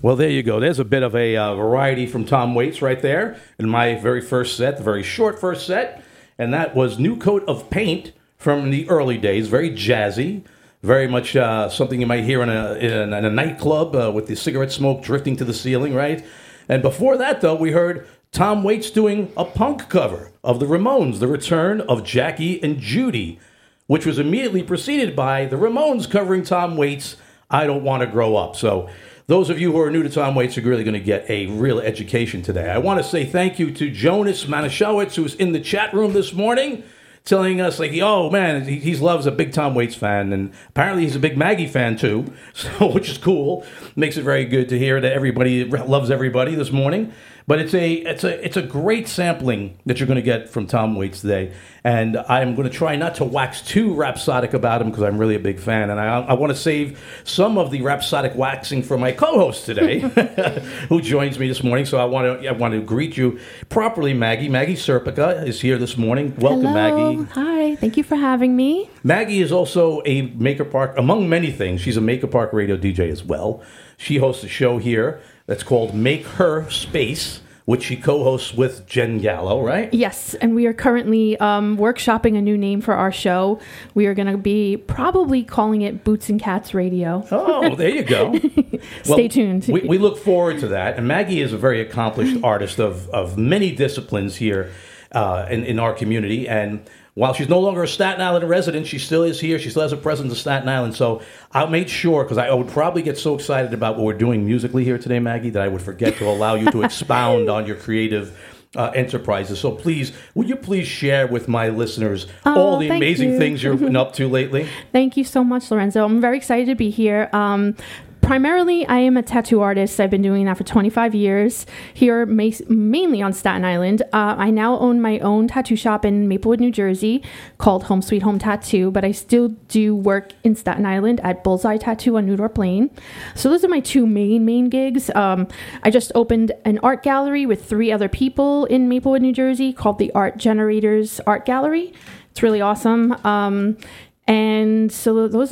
Well, there you go. There's a bit of a variety from Tom Waits right there in my very first set, the very short first set. And that was New Coat of Paint from the early days. Very jazzy, very much something you might hear in a nightclub with the cigarette smoke drifting to the ceiling, right? And before that, though, we heard Tom Waits doing a punk cover of the Ramones, The Return of Jackie and Judy, which was immediately preceded by the Ramones covering Tom Waits' I Don't Want to Grow Up. So those of you who are new to Tom Waits are really going to get a real education today. I want to say thank you to Jonas Manischewitz, who's in the chat room this morning, telling us, like, oh, man, he loves a big Tom Waits fan, and apparently he's a big Maggie fan, too, so which is cool. Makes it very good to hear that everybody loves everybody this morning. But it's a great sampling that you're going to get from Tom Waits today, and I'm going to try not to wax too rhapsodic about him because I'm really a big fan, and I want to save some of the rhapsodic waxing for my co-host today, who joins me this morning. So I want to greet you properly, Maggie. Maggie Serpica is here this morning. Welcome, Hello. Maggie. Hi. Thank you for having me. Maggie is also a Maker Park, among many things. She's a Maker Park radio DJ as well. She hosts a show here that's called Make Her Space, which she co-hosts with Jen Gallo, right? Yes, and we are currently workshopping a new name for our show. We are going to be probably calling it Boots and Cats Radio. Oh, there you go. Stay tuned. We look forward to that. And Maggie is a very accomplished artist of many disciplines here in our community. And while she's no longer a Staten Island resident, she still is here. She still has a presence in Staten Island. So I made sure, because I would probably get so excited about what we're doing musically here today, Maggie, that I would forget to allow you to expound on your creative enterprises. So please, would you please share with my listeners all the amazing things you've been up to lately? Thank you so much, Lorenzo. I'm very excited to be here. Primarily, I am a tattoo artist. I've been doing that for 25 years here, mainly on Staten Island. I now own my own tattoo shop in Maplewood, New Jersey, called Home Sweet Home Tattoo, but I still do work in Staten Island at Bullseye Tattoo on Newdorp Lane. So those are my two main gigs. I just opened an art gallery with 3 other people in Maplewood, New Jersey, called the Art Generators Art Gallery. It's really awesome. And so those